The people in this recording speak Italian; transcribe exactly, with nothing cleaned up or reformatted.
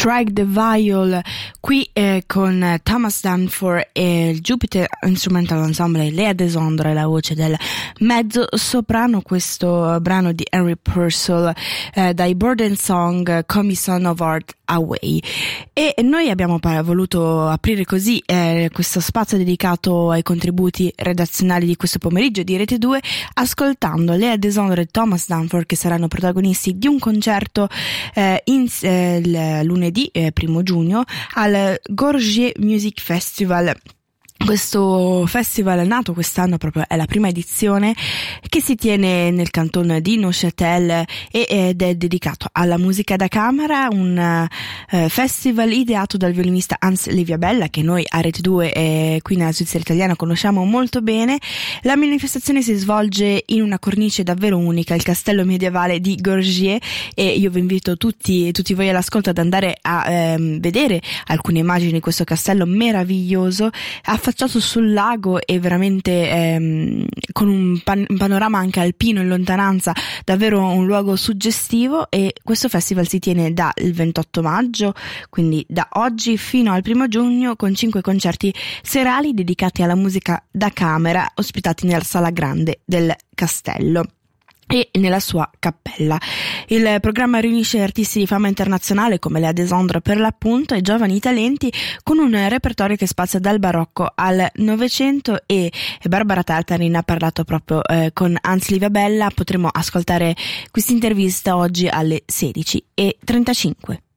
Strike the Viol qui eh, con Thomas Danforth e il Jupiter Instrumental Ensemble, Lea Desandre, la voce del mezzo soprano. Questo brano di Henry Purcell eh, dai Burden Song Come Son of Art Away. E noi abbiamo voluto aprire così eh, questo spazio dedicato ai contributi redazionali di questo pomeriggio di Rete due, ascoltando Lea Desandre e Thomas Danforth, che saranno protagonisti di un concerto eh, in, eh, l- lunedì eh, primo giugno al Gorgier Music Festival. Questo festival è nato quest'anno, proprio è la prima edizione, che si tiene nel canton di Neuchâtel ed è dedicato alla musica da camera, un uh, festival ideato dal violinista Hans Liviabella, che noi a Rete due e qui nella Svizzera italiana conosciamo molto bene. La manifestazione si svolge in una cornice davvero unica, il castello medievale di Gorgier, e io vi invito tutti, tutti voi all'ascolto ad andare a ehm, vedere alcune immagini di questo castello meraviglioso, affacciato sul lago e veramente ehm, con un, pan- un panorama anche alpino in lontananza, davvero un luogo suggestivo. E questo festival si tiene dal ventotto maggio, quindi da oggi, fino al primo giugno, con cinque concerti serali dedicati alla musica da camera, ospitati nella sala grande del castello e nella sua cappella. Il programma riunisce artisti di fama internazionale come Lea Desandre per l'appunto e giovani talenti, con un repertorio che spazia dal barocco al novecento, e Barbara Tartarin ha parlato proprio eh, con Hans Liviabella. Potremo ascoltare questa intervista oggi alle sedici e trentacinque.